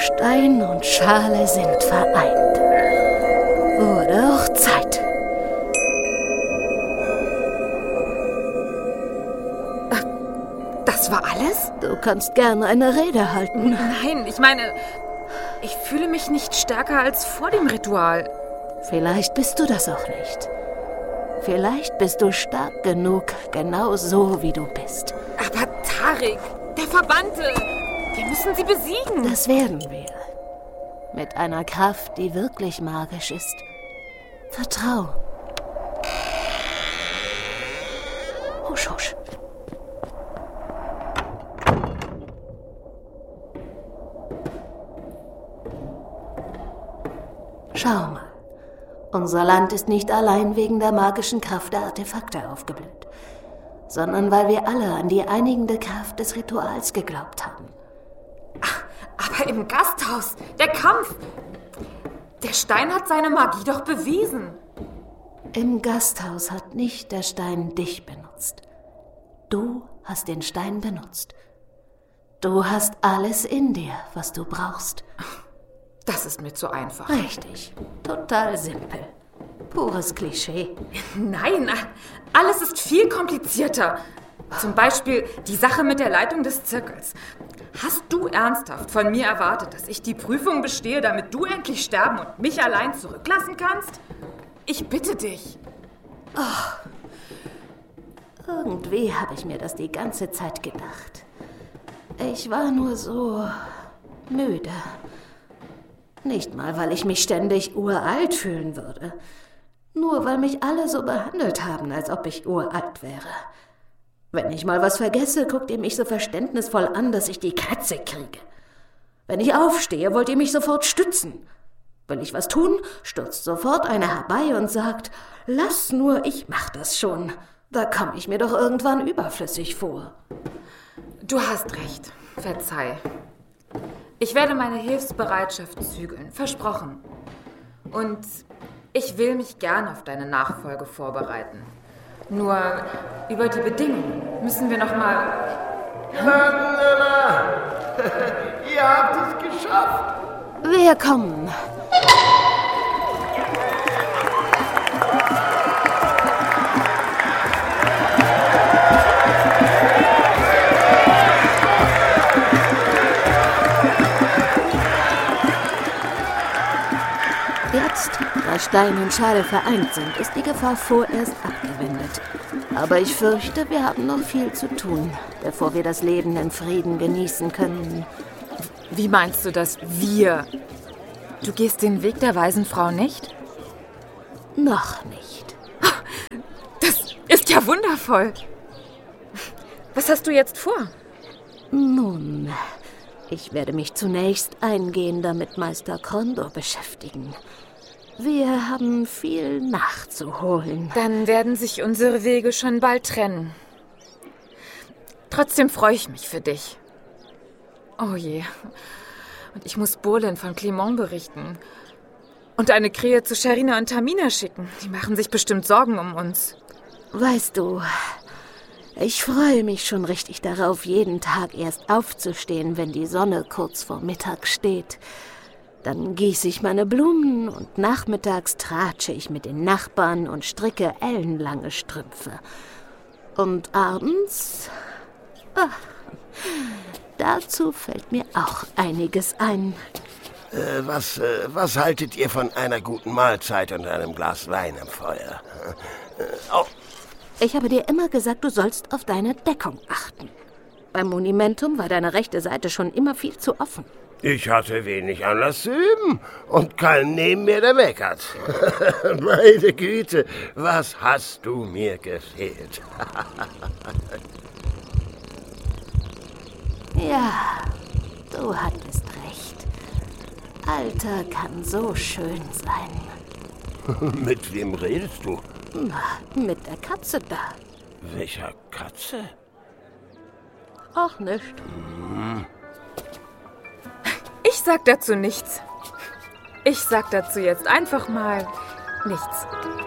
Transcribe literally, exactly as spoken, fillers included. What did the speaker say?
Stein und Schale sind vereint. Wurde auch Zeit. Das war alles? Du kannst gerne eine Rede halten. Nein, ich meine, ich fühle mich nicht stärker als vor dem Ritual. Vielleicht bist du das auch nicht. Vielleicht bist du stark genug, genau so wie du bist. Aber Tariq, der Verbannte, wir müssen sie besiegen. Das werden wir. Mit einer Kraft, die wirklich magisch ist. Vertrau. Husch, husch. Schau mal. Unser Land ist nicht allein wegen der magischen Kraft der Artefakte aufgeblüht, sondern weil wir alle an die einigende Kraft des Rituals geglaubt haben. Ach, aber im Gasthaus, der Kampf. Der Stein hat seine Magie doch bewiesen. Im Gasthaus hat nicht der Stein dich benutzt. Du hast den Stein benutzt. Du hast alles in dir, was du brauchst. Das ist mir zu einfach. Richtig. Total simpel. Pures Klischee. Nein, alles ist viel komplizierter. Zum Beispiel die Sache mit der Leitung des Zirkels. Hast du ernsthaft von mir erwartet, dass ich die Prüfung bestehe, damit du endlich sterben und mich allein zurücklassen kannst? Ich bitte dich. Oh. Irgendwie habe ich mir das die ganze Zeit gedacht. Ich war nur so müde. Nicht mal, weil ich mich ständig uralt fühlen würde. Nur weil mich alle so behandelt haben, als ob ich uralt wäre. Wenn ich mal was vergesse, guckt ihr mich so verständnisvoll an, dass ich die Katze kriege. Wenn ich aufstehe, wollt ihr mich sofort stützen. Will ich was tun, stürzt sofort einer herbei und sagt, lass nur, ich mach das schon. Da komme ich mir doch irgendwann überflüssig vor. Du hast recht. Verzeih. Ich werde meine Hilfsbereitschaft zügeln. Versprochen. Und ich will mich gern auf deine Nachfolge vorbereiten. Nur über die Bedingungen müssen wir noch mal... Lala! Ihr habt es geschafft! Wir kommen. Jetzt, da Stein und Schale vereint sind, ist die Gefahr vorerst abgewendet. Aber ich fürchte, wir haben noch viel zu tun, bevor wir das Leben in Frieden genießen können. Wie meinst du das, wir? Du gehst den Weg der weisen Frau nicht? Noch nicht. Das ist ja wundervoll. Was hast du jetzt vor? Nun, ich werde mich zunächst eingehender mit Meister Krondor beschäftigen. Wir haben viel nachzuholen. Dann werden sich unsere Wege schon bald trennen. Trotzdem freue ich mich für dich. Oh je. Und ich muss Bolin von Clement berichten. Und eine Krähe zu Sharina und Tamina schicken. Die machen sich bestimmt Sorgen um uns. Weißt du, ich freue mich schon richtig darauf, jeden Tag erst aufzustehen, wenn die Sonne kurz vor Mittag steht. Dann gieße ich meine Blumen und nachmittags tratsche ich mit den Nachbarn und stricke ellenlange Strümpfe. Und abends... Ach, dazu fällt mir auch einiges ein. Äh, was, äh, was haltet ihr von einer guten Mahlzeit und einem Glas Wein am Feuer? Äh, oh. Ich habe dir immer gesagt, du sollst auf deine Deckung achten. Beim Monumentum war deine rechte Seite schon immer viel zu offen. Ich hatte wenig Anlass zu üben und kein neben mir, der meckert. Meine Güte, was hast du mir gefehlt? Ja, du hattest recht. Alter kann so schön sein. Mit wem redest du? Na, mit der Katze da. Welcher Katze? Ach, nicht. Hm. Ich sag dazu nichts. Ich sag dazu jetzt einfach mal nichts.